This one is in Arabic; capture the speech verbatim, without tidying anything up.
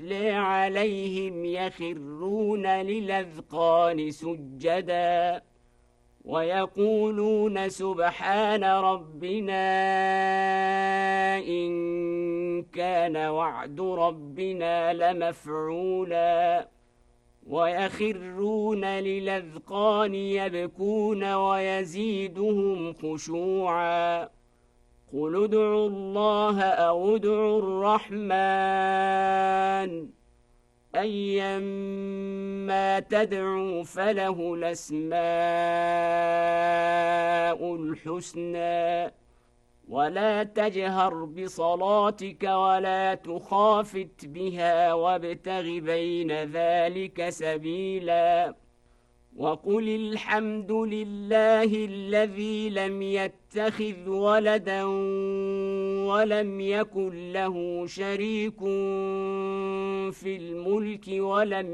عليهم يخرون للأذقان سجدا ويقولون سبحان ربنا إن كان وعد ربنا لمفعولا ويخرون للأذقان يبكون ويزيدهم خشوعا قل ادعوا الله أو ادعوا الرحمن أيما تدعوا فله الأسماء الحسنى ولا تجهر بصلاتك ولا تخافت بها وابتغ بين ذلك سبيلا وقل الحمد لله الذي لم يتخذ ولدا ولم يكن له شريك في الملك ولم